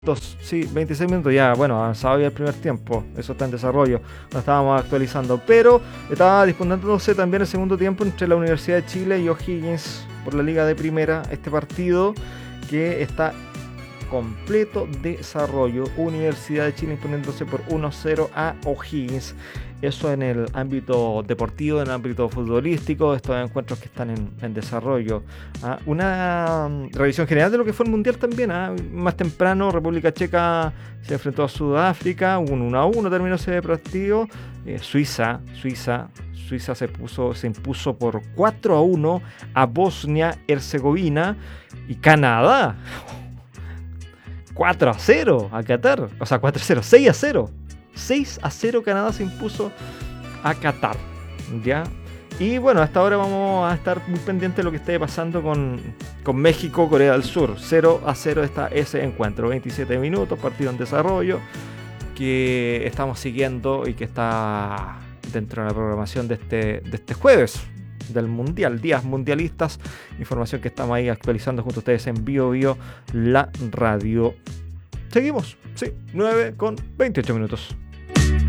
Sí, 26 minutos ya, bueno, avanzado ya el primer tiempo, eso está en desarrollo, lo estábamos actualizando, pero estaba disputándose también el segundo tiempo entre la Universidad de Chile y O'Higgins por la Liga de Primera, este partido que está completo desarrollo. Universidad de Chile imponiéndose por 1-0 a O'Higgins. Eso en el ámbito deportivo, en el ámbito futbolístico, estos encuentros que están en desarrollo. Una revisión general de lo que fue el Mundial también. Más temprano, República Checa se enfrentó a Sudáfrica, un 1-1 terminó ese partido. Suiza se impuso por 4-1 a Bosnia-Herzegovina y Canadá 4-0 a Qatar, o sea 4-0, 6-0. 6-0 Canadá se impuso a Qatar, ¿ya? Y bueno, hasta ahora vamos a estar muy pendientes de lo que esté pasando con México, Corea del Sur. 0-0 está ese encuentro, 27 minutos, partido en desarrollo, que estamos siguiendo y que está dentro de la programación de este jueves del Mundial, días mundialistas, información que estamos ahí actualizando junto a ustedes en Bio la radio. Seguimos, sí, 9:28 minutos.